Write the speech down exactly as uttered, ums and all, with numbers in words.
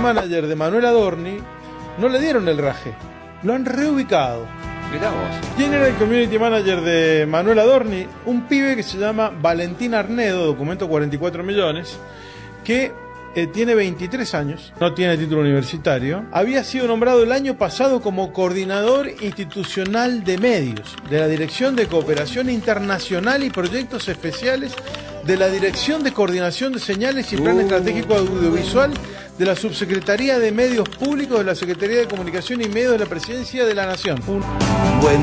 manager de Manuel Adorni, no le dieron el raje, lo han reubicado. Mirá vos. ¿Quién era el community manager de Manuel Adorni? Un pibe que se llama Valentín Arnedo, documento cuarenta y cuatro millones, que eh, tiene veintitrés años, no tiene título universitario, había sido nombrado el año pasado como coordinador institucional de medios de la Dirección de Cooperación Internacional y Proyectos Especiales de la Dirección de Coordinación de Señales y Plan uh. Estratégico Audiovisual de la Subsecretaría de Medios Públicos de la Secretaría de Comunicación y Medios de la Presidencia de la Nación. Un buen